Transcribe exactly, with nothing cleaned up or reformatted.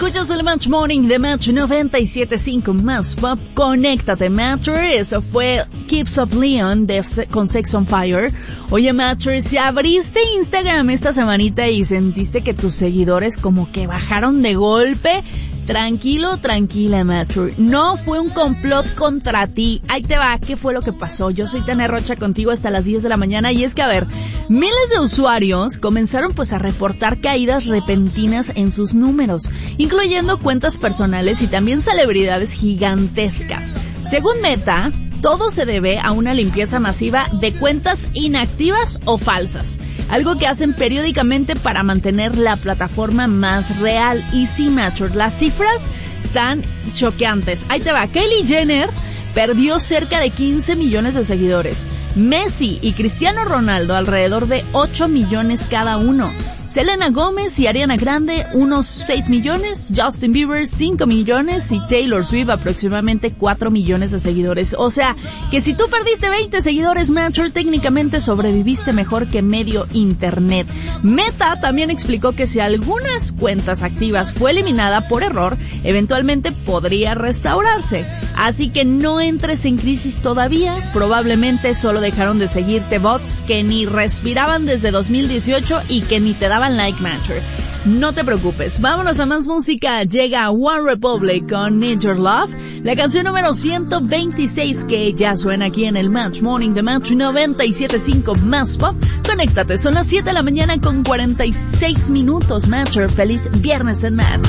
Escuchas el Match Morning de Match noventa y siete punto cinco más Pop. Conéctate, Matcher. Eso fue Keeps of Leon de, con Sex on Fire. Oye, Matcher, si abriste Instagram esta semanita y sentiste que tus seguidores como que bajaron de golpe, tranquilo, tranquila, Matcher. No fue un complot contra ti. Ahí te va, ¿qué fue lo que pasó? Yo soy Tania Rocha contigo hasta las diez de la mañana y es que, a ver, miles de usuarios comenzaron pues a reportar caídas repentinas en sus números, incluyendo cuentas personales y también celebridades gigantescas. Según Meta, todo se debe a una limpieza masiva de cuentas inactivas o falsas, algo que hacen periódicamente para mantener la plataforma más real. Y sí, Matcher, las cifras están choqueantes. Ahí te va, Kylie Jenner perdió cerca de quince millones de seguidores. Messi y Cristiano Ronaldo alrededor de ocho millones cada uno. Selena Gómez y Ariana Grande unos seis millones, Justin Bieber cinco millones y Taylor Swift aproximadamente cuatro millones de seguidores. O sea, que si tú perdiste veinte seguidores, Matcher, técnicamente sobreviviste mejor que medio internet. Meta también explicó que si algunas cuentas activas fue eliminada por error, eventualmente podría restaurarse. Así que no entres en crisis todavía, probablemente solo dejaron de seguirte bots que ni respiraban desde dos mil dieciocho y que ni te daban like, Matcher. No te preocupes, vámonos a más música. Llega One Republic con Need Your Love, la canción número ciento veintiséis que ya suena aquí en el Match Morning de Match noventa y siete punto cinco más Pop. Conéctate, son las siete de la mañana con cuarenta y seis minutos, Matcher. Feliz viernes en Match.